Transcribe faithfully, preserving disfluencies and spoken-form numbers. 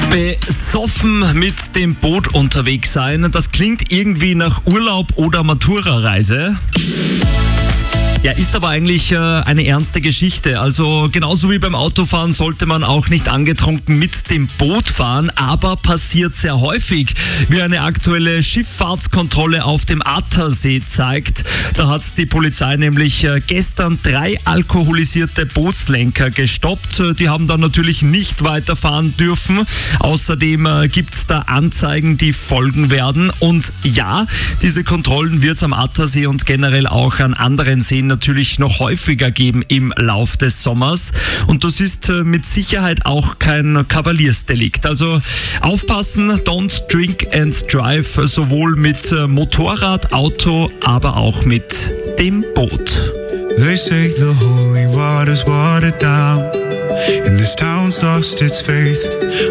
Besoffen mit dem Boot unterwegs sein, das klingt irgendwie nach Urlaub oder Matura-Reise. Ja, ist aber eigentlich äh, eine ernste Geschichte. Also genauso wie beim Autofahren sollte man auch nicht angetrunken mit dem Boot fahren, aber passiert sehr häufig, wie eine aktuelle Schifffahrtskontrolle auf dem Attersee zeigt. Da hat die Polizei nämlich äh, gestern drei alkoholisierte Bootslenker gestoppt. Die haben dann natürlich nicht weiterfahren dürfen. Außerdem äh, gibt es da Anzeigen, die folgen werden. Und ja, diese Kontrollen wird es am Attersee und generell auch an anderen Seen natürlich noch häufiger geben im Lauf des Sommers. Und das ist mit Sicherheit auch kein Kavaliersdelikt. Also aufpassen, don't drink and drive, sowohl mit Motorrad, Auto, aber auch mit dem Boot. They say the holy water's watered down, and this town's lost its faith.